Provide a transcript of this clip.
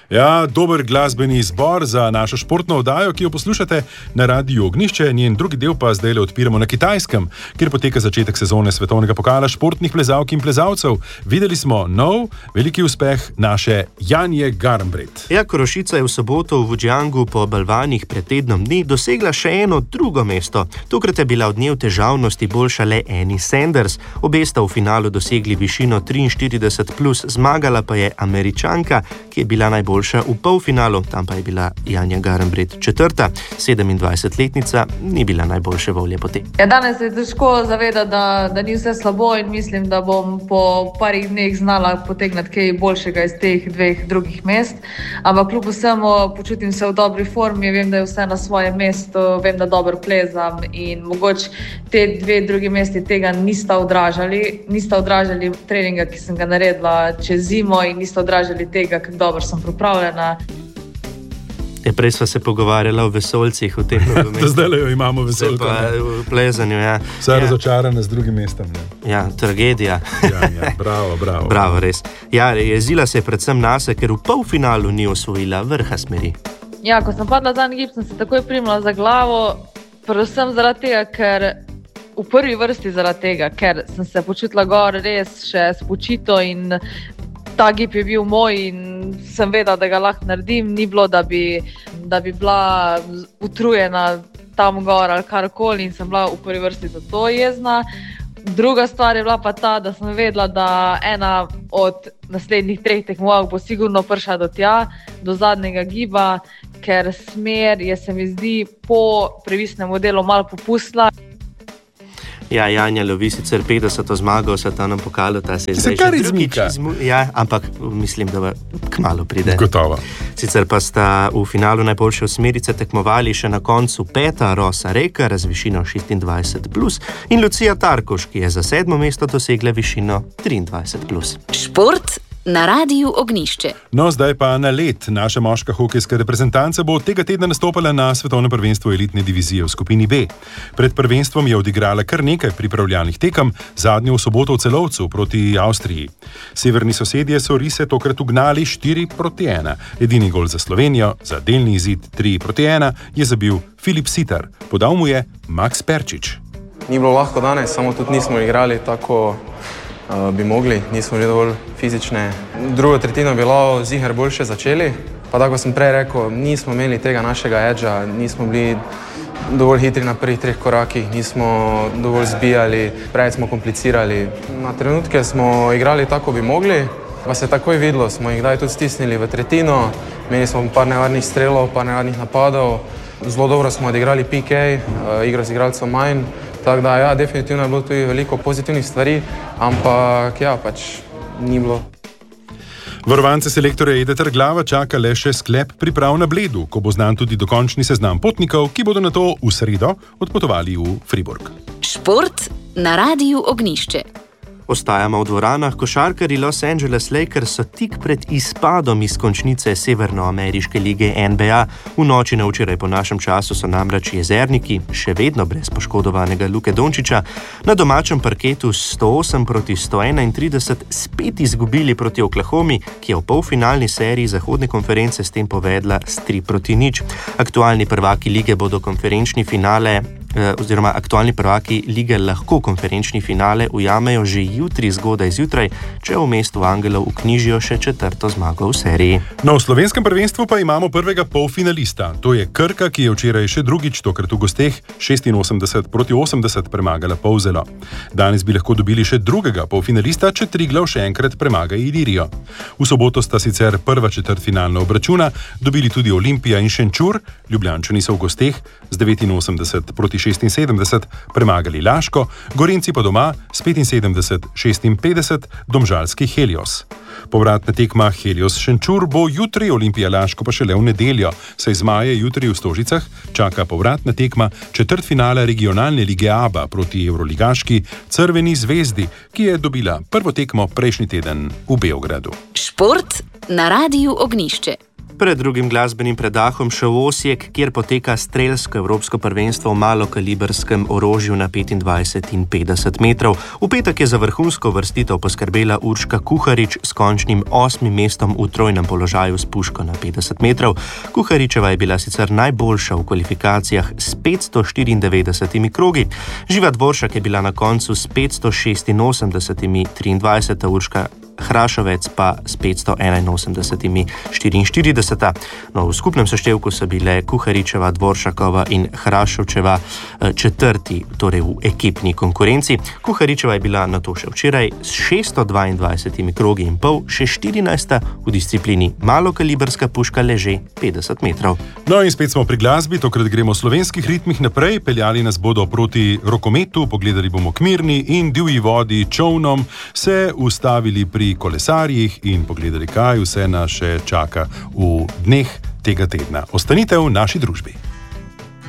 Ja, dober glasbeni izbor za našo športno oddajo, ki jo poslušate na Radiu Ognjišče. Njen drugi del pa zdaj odpiramo na Kitajskem, kjer poteka začetek sezone svetovnega pokala športnih plezalk in plezalcev. Videli smo nov veliki uspeh naše Janje Garnbret. Ja, Korošica je v soboto v Fujiangu po balvanih pred tednom dni dosegla še eno drugo mesto. Tokrat je bila od nje v težavnosti boljša le Annie Sanders. Obe sta v finalu dosegli višino 43+, zmagala pa je Američanka, ki je bila najboljša v polfinalu, tam pa je bila Janja Garnbret četrta. 27-letnica ni bila najboljše volje poti. Ja, danes je težko zavedati, da ni vse slabo in mislim, da bom po parih dneh znala potegnati kaj boljšega iz teh dveh drugih mest. Ampak kljub vsemu počutim se v dobri formi, vem, da je vse na svojem mestu, vem, da dobro plezam in mogoče te dve drugi mesti tega nista odražali treninga, ki sem ga naredila čez zimo in nista odražali tega, kako dobro sem pripravljena. Prej sva se pogovarjala o vesoljcih v tem nogometu. Zdaj jo imamo vesoljko. V plezanju, ja. Vse razočarane z drugim mestom. Ne? Ja, tragedija. Ja, bravo. Bravo, res. Ja, jezila se je predvsem nase, ker v polfinalu ni osvojila vrha smeri. Ja, ko sem padla zadnji gib, sem se takoj primila za glavo, predvsem zaradi tega, ker v prvi vrsti zaradi tega, ker sem se počutila gor res še spočito in ta gib je bil moj in sem vedela, da ga lahko naredim. Ni bilo, da bi bila utrujena tam gor ali karkoli in sem bila v prvi vrsti za to jezna. Druga stvar je bila pa ta, da sem vedela, da ena od naslednjih 3 tekmovalk bo sigurno prišla do tja, do zadnjega giba, ker smer je, se mi zdi, po previsnem delu malo popustila. Ja, Janja lovi sicer 50. zmago v svetovnem pokalu, ta se je zdaj kar izmika. Ja, ampak mislim, da kmalu pride. Gotovo. Sicer pa sta v finalu najboljše osmerice tekmovali še na koncu Peta Rosa Rekar z višino 26+, in Lucija Tarkoš, ki je za 7. mesto dosegla višino 23+. Šport na Radiu Ognjišče. No, zdaj pa na led. Naša moška hokejska reprezentanca bo tega tedna nastopala na svetovnem prvenstvu elitne divizije v skupini B. Pred prvenstvom je odigrala kar nekaj pripravljalnih tekem, zadnjo v soboto v Celovcu proti Avstriji. Severni sosedje so rise tokrat ugnali 4-1. Edini gol za Slovenijo, za delni izid 3-1, je zabil Filip Sitar. Podal mu je Max Perčič. Ni bilo lahko danes, samo tudi nismo igrali tako bi mogli, nismo bili dovolj fizične. Drugo tretjino bi bilo ziher boljše začeli, pa tako sem prej rekel, nismo imeli tega našega edža, nismo bili dovolj hitri na prvih 3 korakih, nismo dovolj zbijali, prej smo komplicirali. Na trenutke smo igrali tako bi mogli, pa se takoj videlo, smo jih tudi stisnili v tretjino, imeli smo par nevarnih strelov, par nevarnih napadov, zelo dobro smo odigrali PK, igro z igralcev manj. Tako da, ja, definitivno je bilo tudi veliko pozitivnih stvari, ampak ja, pač ni bilo. Varovance selektorja Ede Trglava čaka le še sklep priprav na Bledu, ko bo znan tudi dokončni seznam potnikov, ki bodo nato v sredo odpotovali v Friburg. Šport na Radiu Ognjišče. Ostajamo v dvoranah. Košarkarji Los Angeles Lakers so tik pred izpadom iz končnice severnoameriške lige NBA. V noči na včeraj po našem času so namreč jezerniki, še vedno brez poškodovanega Luke Dončića, na domačem parketu 108-131 spet izgubili proti Oklahomi, ki je v polfinalni seriji zahodne konference s tem povedla s 3-0. Aktualni prvaki lige bodo konferenčni finale aktualni prvaki lige lahko konferenčni finale ujamejo že jutri zgodaj zjutraj, če v mestu Angelov vknjižijo še 4. zmago v seriji. No, v slovenskem prvenstvu pa imamo prvega polfinalista. To je Krka, ki je včeraj še drugič, tokrat v gosteh, 86-80 premagala Polzelo. Danes bi lahko dobili še drugega polfinalista, če Triglav še enkrat premaga Ilirijo. V soboto sta sicer prva četrtfinalna obračuna dobili tudi Olimpija in Šenčur, Ljubljančani so v gosteh z 89-76 premagali Laško, Gorenci pa doma s 75-56 domžalski Helios. Povratna tekma Helios-Šenčur bo jutri, Olimpija Laško pa šele v nedeljo, saj zmaje jutri v Stožicah čaka povratna tekma četrtfinala regionalne lige ABA proti evroligaški Crveni zvezdi, ki je dobila prvo tekmo prejšnji teden v Beogradu. Šport na Radiu Ognjišče. Pred drugim glasbenim predahom še v Osijek, kjer poteka strelsko evropsko prvenstvo v malokalibrskem orožju na 25 in 50 metrov. V petek je za vrhunsko vrstitev poskrbela Urška Kuharič s končnim 8. mestom v trojnem položaju s puško na 50 metrov. Kuharičeva je bila sicer najboljša v kvalifikacijah s 594 krogi. Živa Dvoršak je bila na koncu s 586, 23. Urška Hrašovec pa s 581, 44. No, v skupnem seštevku so bile Kuharičeva, Dvoršakova in Hrašovčeva četrti, torej v ekipni konkurenci. Kuharičeva je bila nato še včeraj s 622 krogi in pol še 14. v disciplini malokalibrska puška leže 50 metrov. No in spet smo pri glasbi, tokrat gremo v slovenskih ritmih naprej, peljali nas bodo proti rokometu, pogledali bomo k Mirni in divji vodi, čovnom, se ustavili pri kolesarjih in pogledali, kaj vse nas še čaka v dneh tega tedna. Ostanite v naši družbi.